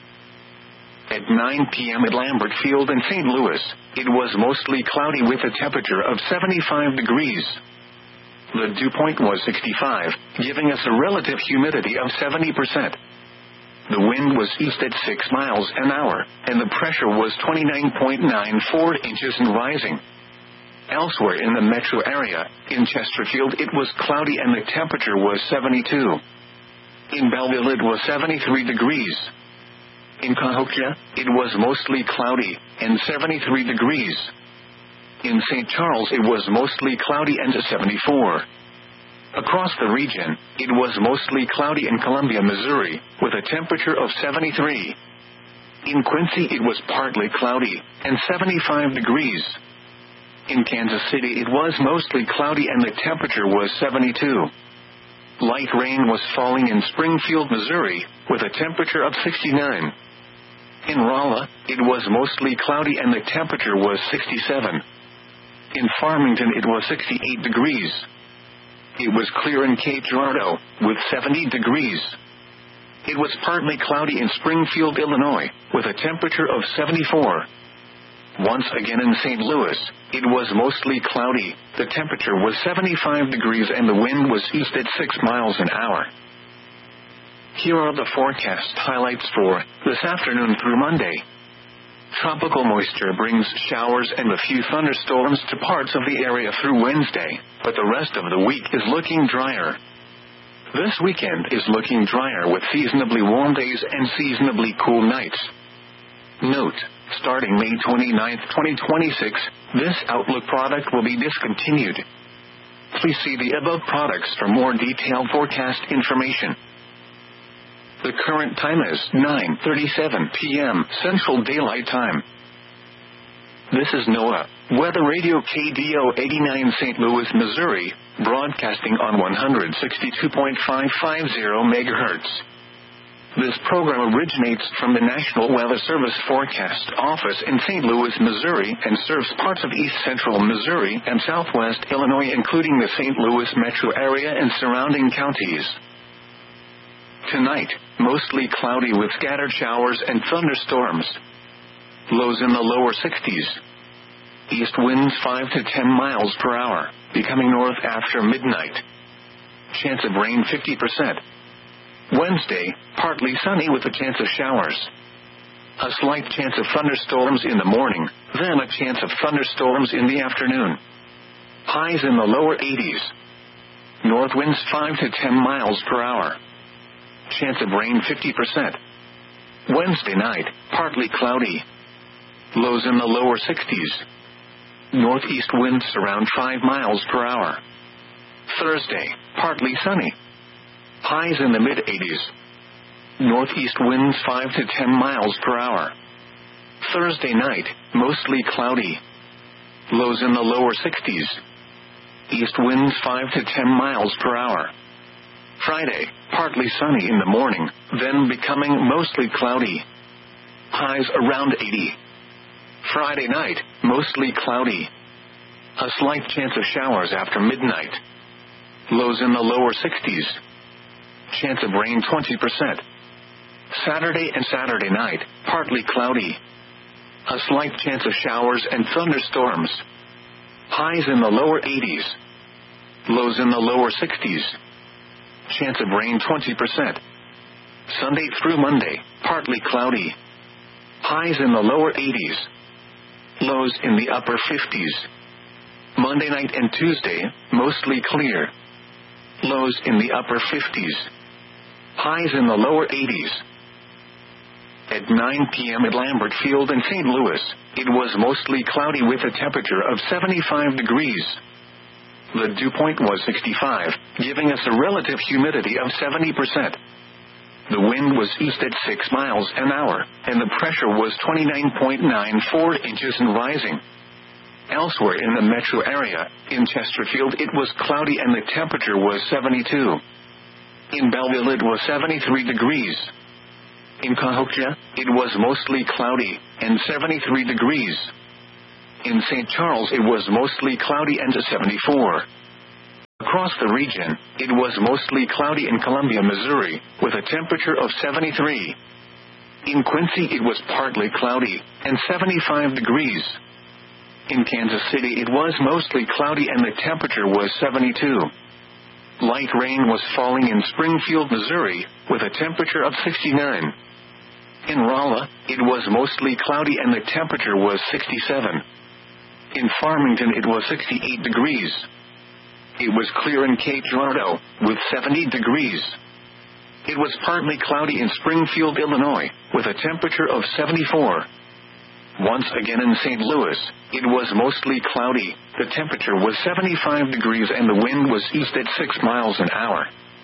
At nine p.m. at Lambert Field in Saint Louis, it was mostly cloudy with a temperature of seventy-five degrees. The dew point was sixty-five, giving us a relative humidity of seventy percent. The wind was east at six miles an hour, and the pressure was twenty-nine point nine four inches and rising. Elsewhere in the metro area, in Chesterfield it was cloudy and the temperature was seventy-two. In Belleville it was seventy-three degrees. In Cahokia, it was mostly cloudy, and seventy-three degrees. In Saint Charles it was mostly cloudy and seventy-four. Across the region, it was mostly cloudy in Columbia, Missouri, with a temperature of seventy-three. In Quincy it was partly cloudy, and seventy-five degrees. In Kansas City it was mostly cloudy and the temperature was seventy-two. Light rain was falling in Springfield, Missouri, with a temperature of sixty-nine. In Rolla, it was mostly cloudy and the temperature was sixty-seven. In Farmington it was sixty-eight degrees. It was clear in Cape Girardeau, with seventy degrees. It was partly cloudy in Springfield, Illinois, with a temperature of seventy-four. Once again in Saint Louis, it was mostly cloudy, the temperature was seventy-five degrees and the wind was east at six miles an hour. Here are the forecast highlights for this afternoon through Monday. Tropical moisture brings showers and a few thunderstorms to parts of the area through Wednesday, but the rest of the week is looking drier. This weekend is looking drier with seasonably warm days and seasonably cool nights. Note, starting May twenty-ninth, twenty twenty-six, this Outlook product will be discontinued. Please see the above products for more detailed forecast information. The current time is nine thirty-seven p.m. Central Daylight Time. This is NOAA, Weather Radio K D O eighty-nine Saint Louis, Missouri, broadcasting on one sixty-two point five five zero megahertz. This program originates from the National Weather Service Forecast Office in Saint Louis, Missouri, and serves parts of east central Missouri and southwest Illinois, including the Saint Louis metro area and surrounding counties. Tonight, mostly cloudy with scattered showers and thunderstorms. Lows in the lower sixties. East winds five to ten miles per hour, becoming north after midnight. Chance of rain fifty percent. Wednesday, partly sunny with a chance of showers. A slight chance of thunderstorms in the morning, then a chance of thunderstorms in the afternoon. Highs in the lower eighties. North winds five to ten miles per hour. Chance of rain fifty percent. Wednesday night, partly cloudy. Lows in the lower sixties. Northeast winds around five miles per hour. Thursday, partly sunny. Highs in the mid-eighties. Northeast winds five to ten miles per hour. Thursday night, mostly cloudy. Lows in the lower sixties. East winds five to ten miles per hour. Friday, partly sunny in the morning, then becoming mostly cloudy. Highs around eighty. Friday night, mostly cloudy. A slight chance of showers after midnight. Lows in the lower sixties. Chance of rain twenty percent. Saturday and Saturday night, partly cloudy. A slight chance of showers and thunderstorms. Highs in the lower eighties. Lows in the lower sixties. Chance of rain twenty percent. Sunday through Monday, partly cloudy. Highs in the lower eighties. Lows in the upper fifties. Monday night and Tuesday, mostly clear. Lows in the upper fifties. Highs in the lower eighties. At nine p.m. at Lambert Field in Saint Louis, it was mostly cloudy with a temperature of seventy-five degrees. The dew point was sixty-five, giving us a relative humidity of seventy percent. The wind was east at six miles an hour, and the pressure was twenty-nine point nine four inches and rising. Elsewhere in the metro area, in Chesterfield it was cloudy and the temperature was seventy-two. In Belleville it was seventy-three degrees. In Cahokia, it was mostly cloudy, and seventy-three degrees. In Saint Charles it was mostly cloudy and seventy-four. Across the region, it was mostly cloudy in Columbia, Missouri, with a temperature of seventy-three. In Quincy, it was partly cloudy, and seventy-five degrees. In Kansas City, it was mostly cloudy and the temperature was seventy-two. Light rain was falling in Springfield, Missouri, with a temperature of sixty-nine. In Rolla, it was mostly cloudy and the temperature was sixty-seven. In Farmington, it was sixty-eight degrees. It was clear in Cape Girardeau, with seventy degrees. It was partly cloudy in Springfield, Illinois, with a temperature of seventy-four. Once again in Saint Louis, it was mostly cloudy, the temperature was seventy-five degrees and the wind was east at six miles an hour.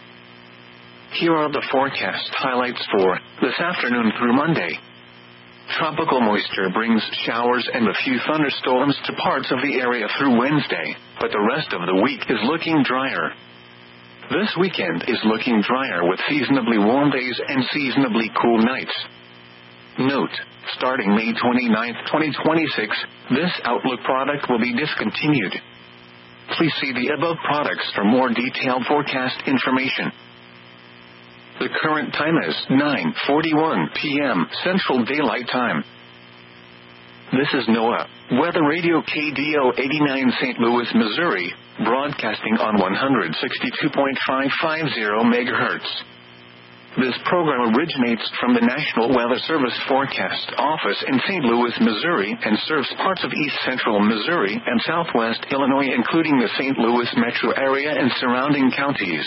Here are the forecast highlights for this afternoon through Monday. Tropical moisture brings showers and a few thunderstorms to parts of the area through Wednesday, but the rest of the week is looking drier. This weekend is looking drier with seasonably warm days and seasonably cool nights. Note, starting May twenty-ninth, twenty twenty-six, this Outlook product will be discontinued. Please see the above products for more detailed forecast information. The current time is nine forty-one p.m. Central Daylight Time. This is NOAA, Weather Radio K D O eighty-nine Saint Louis, Missouri, broadcasting on one sixty-two point five five zero megahertz. This program originates from the National Weather Service Forecast Office in Saint Louis, Missouri, and serves parts of east central Missouri and southwest Illinois, including the Saint Louis metro area and surrounding counties.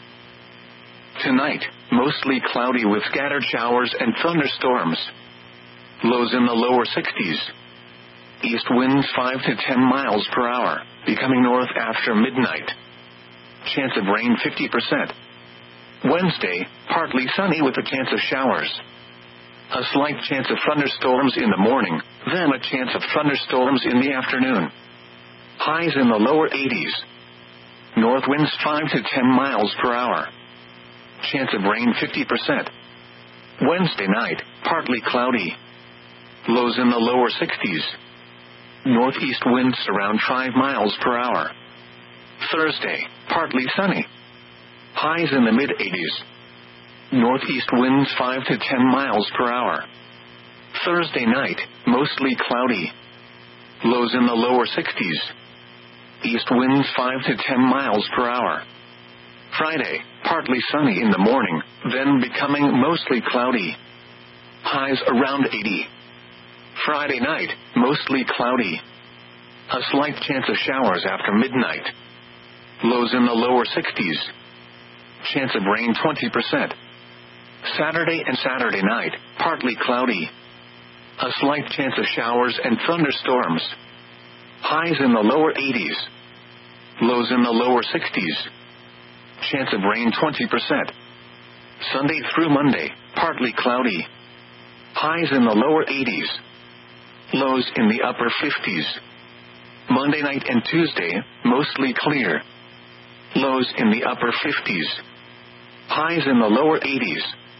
Tonight, mostly cloudy with scattered showers and thunderstorms. Lows in the lower sixties. East winds five to ten miles per hour, becoming north after midnight. Chance of rain fifty percent. Wednesday, partly sunny with a chance of showers. A slight chance of thunderstorms in the morning, then a chance of thunderstorms in the afternoon. Highs in the lower eighties. North winds five to ten miles per hour. Chance of rain fifty percent. Wednesday night, partly cloudy. Lows in the lower sixties. Northeast winds around five miles per hour. Thursday, partly sunny. Highs in the mid-eighties. Northeast winds five to ten miles per hour. Thursday night, mostly cloudy. Lows in the lower sixties. East winds five to ten miles per hour. Friday, partly sunny in the morning, then becoming mostly cloudy. Highs around eighty. Friday night, mostly cloudy. A slight chance of showers after midnight. Lows in the lower sixties. Chance of rain twenty percent. Saturday and Saturday night, partly cloudy. A slight chance of showers and thunderstorms. Highs in the lower eighties. Lows in the lower sixties. Chance of rain twenty percent. Sunday through Monday, partly cloudy. Highs in the lower eighties. Lows in the upper fifties. Monday night and Tuesday, mostly clear. Lows in the upper fifties. Highs in the lower eighties.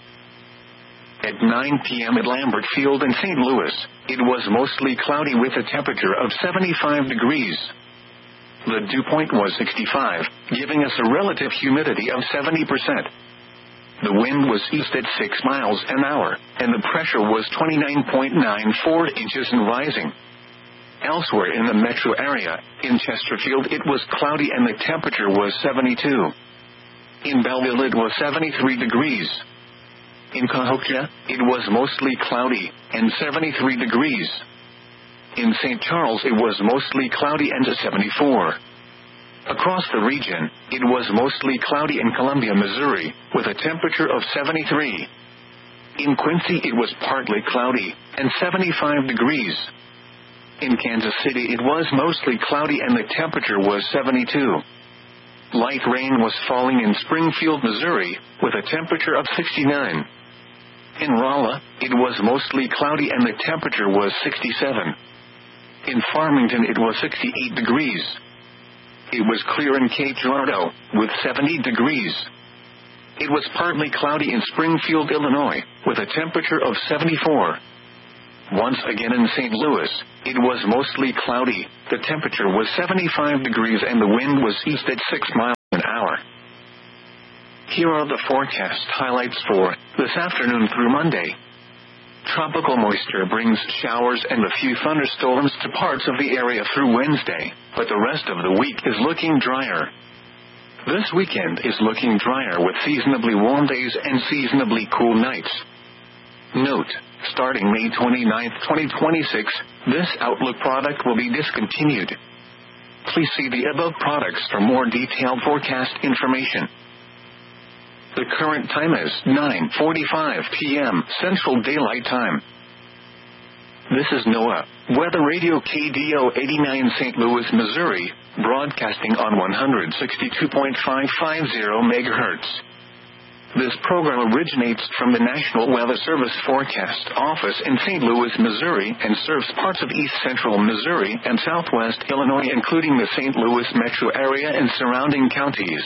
At nine p.m. at Lambert Field in Saint Louis, it was mostly cloudy with a temperature of seventy-five degrees. The dew point was sixty-five, giving us a relative humidity of seventy percent. The wind was east at six miles an hour, and the pressure was twenty-nine point nine four inches and rising. Elsewhere in the metro area, in Chesterfield it was cloudy and the temperature was seventy-two. In Belleville it was seventy-three degrees. In Cahokia, it was mostly cloudy, and seventy-three degrees. In Saint Charles it was mostly cloudy and seventy-four. Across the region, it was mostly cloudy in Columbia, Missouri, with a temperature of seventy-three. In Quincy it was partly cloudy, and seventy-five degrees. In Kansas City it was mostly cloudy and the temperature was seventy-two. Light rain was falling in Springfield, Missouri, with a temperature of sixty-nine. In Rolla, it was mostly cloudy and the temperature was sixty-seven. In Farmington it was sixty-eight degrees. It was clear in Cape Girardeau, with seventy degrees. It was partly cloudy in Springfield, Illinois, with a temperature of seventy-four. Once again in Saint Louis, it was mostly cloudy, the temperature was seventy-five degrees and the wind was east at six miles an hour. Here are the forecast highlights for this afternoon through Monday. Tropical moisture brings showers and a few thunderstorms to parts of the area through Wednesday, but the rest of the week is looking drier. This weekend is looking drier with seasonably warm days and seasonably cool nights. Note, starting May twenty-ninth, twenty twenty-six, this Outlook product will be discontinued. Please see the above products for more detailed forecast information. The current time is nine forty-five p.m. Central Daylight Time. This is NOAA Weather Radio K D O eighty-nine Saint Louis, Missouri, broadcasting on one sixty-two point five five zero megahertz. This program originates from the National Weather Service Forecast Office in Saint Louis, Missouri, and serves parts of east central Missouri and southwest Illinois, including the Saint Louis metro area and surrounding counties.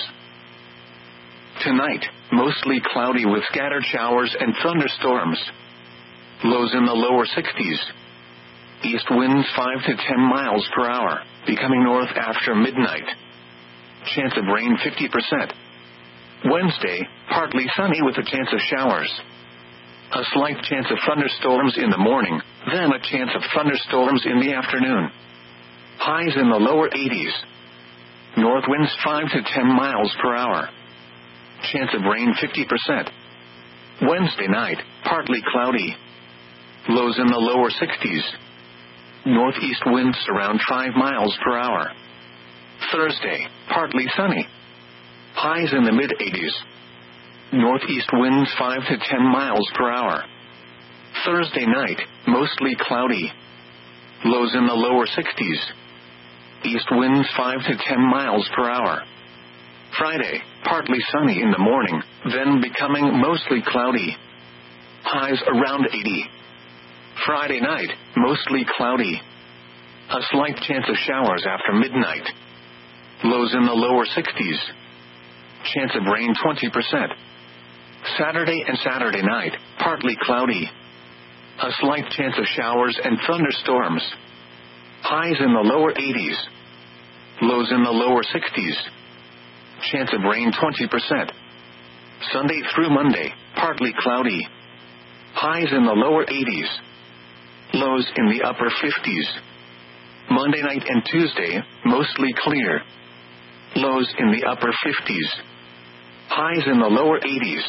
Tonight, mostly cloudy with scattered showers and thunderstorms. Lows in the lower sixties. East winds five to ten miles per hour, becoming north after midnight. Chance of rain fifty percent. Wednesday, partly sunny with a chance of showers. A slight chance of thunderstorms in the morning, then a chance of thunderstorms in the afternoon. Highs in the lower eighties. North winds five to ten miles per hour. Chance of rain fifty percent. Wednesday night, partly cloudy. Lows in the lower sixties. Northeast winds around five miles per hour. Thursday, partly sunny. Highs in the mid-eighties. Northeast winds five to ten miles per hour. Thursday night, mostly cloudy. Lows in the lower sixties. East winds five to ten miles per hour. Friday, partly sunny in the morning, then becoming mostly cloudy. Highs around eighty. Friday night, mostly cloudy. A slight chance of showers after midnight. Lows in the lower sixties. Chance of rain twenty percent. Saturday and Saturday night, partly cloudy. A slight chance of showers and thunderstorms. Highs in the lower eighties. Lows in the lower sixties. Chance of rain twenty percent. Sunday through Monday, partly cloudy. Highs in the lower eighties. Lows in the upper fifties. Monday night and Tuesday, mostly clear. Lows in the upper fifties. Highs in the lower eighties.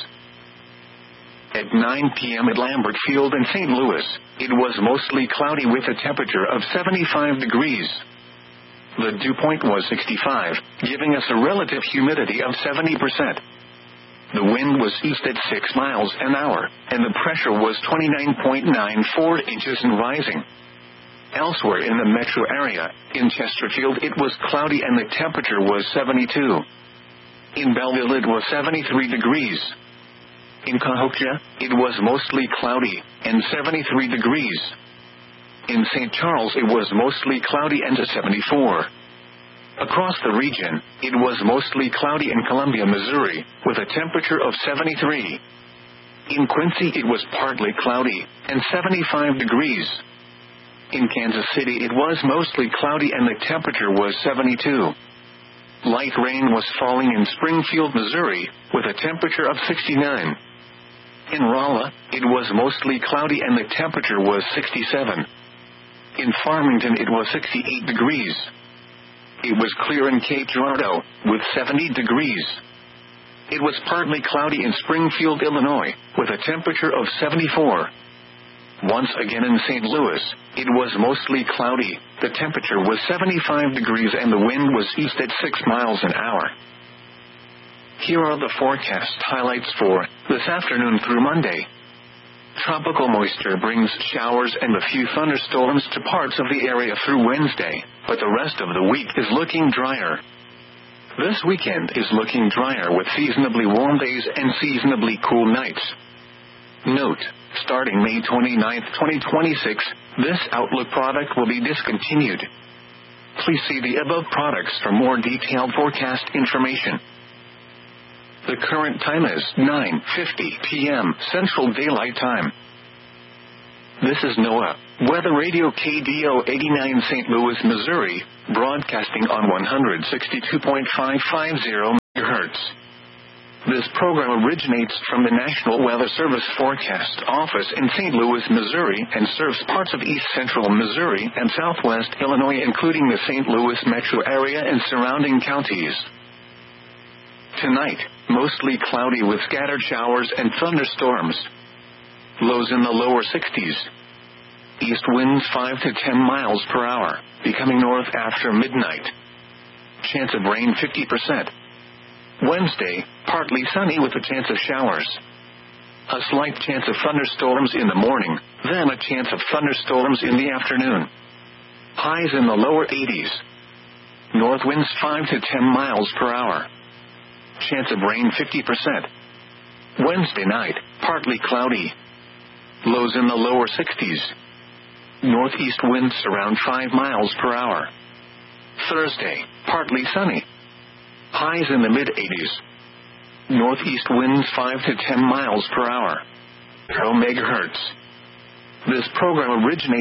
At nine p.m. at Lambert Field in Saint Louis, it was mostly cloudy with a temperature of seventy-five degrees. The dew point was sixty-five, giving us a relative humidity of seventy percent. The wind was east at six miles an hour, and the pressure was twenty-nine point nine four inches and rising. Elsewhere in the metro area, in Chesterfield it was cloudy and the temperature was seventy-two. In Belleville it was seventy-three degrees. In Cahokia, it was mostly cloudy, and seventy-three degrees. In Saint Charles it was mostly cloudy and seventy-four. Across the region, it was mostly cloudy in Columbia, Missouri, with a temperature of seventy-three. In Quincy it was partly cloudy, and seventy-five degrees. In Kansas City it was mostly cloudy and the temperature was seventy-two. Light rain was falling in Springfield, Missouri, with a temperature of sixty-nine. In Rolla, it was mostly cloudy and the temperature was sixty-seven. In Farmington it was sixty-eight degrees. It was clear in Cape Girardeau, with seventy degrees. It was partly cloudy in Springfield, Illinois, with a temperature of seventy-four. Once again in Saint Louis, it was mostly cloudy, the temperature was seventy-five degrees and the wind was east at six miles an hour. Here are the forecast highlights for this afternoon through Monday. Tropical moisture brings showers and a few thunderstorms to parts of the area through Wednesday, but the rest of the week is looking drier. This weekend is looking drier with seasonably warm days and seasonably cool nights. Note, starting May twenty-ninth, twenty twenty-six, this Outlook product will be discontinued. Please see the above products for more detailed forecast information. The current time is nine fifty p.m. Central Daylight Time. This is NOAA Weather Radio K D O eighty-nine Saint Louis, Missouri, broadcasting on one sixty-two point five five zero megahertz. This program originates from the National Weather Service Forecast Office in Saint Louis, Missouri, and serves parts of east central Missouri and southwest Illinois, including the Saint Louis metro area and surrounding counties. Tonight, mostly cloudy with scattered showers and thunderstorms. Lows in the lower sixties. East winds five to ten miles per hour, becoming north after midnight. Chance of rain fifty percent. Wednesday, partly sunny with a chance of showers. A slight chance of thunderstorms in the morning, then a chance of thunderstorms in the afternoon. Highs in the lower eighties. North winds five to ten miles per hour. Chance of rain fifty percent. Wednesday night, partly cloudy. Lows in the lower sixties. Northeast winds around five miles per hour. Thursday, partly sunny. Highs in the mid-eighties. Northeast winds five to ten miles per hour. zero megahertz. This program originates